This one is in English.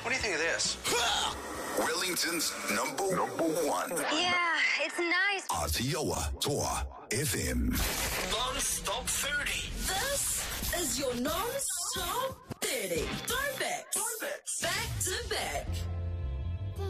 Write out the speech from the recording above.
What do you think of this? Wellington's number one. Yeah, it's nice. Aotearoa Toa FM. Non-stop foodie. This is your non-stop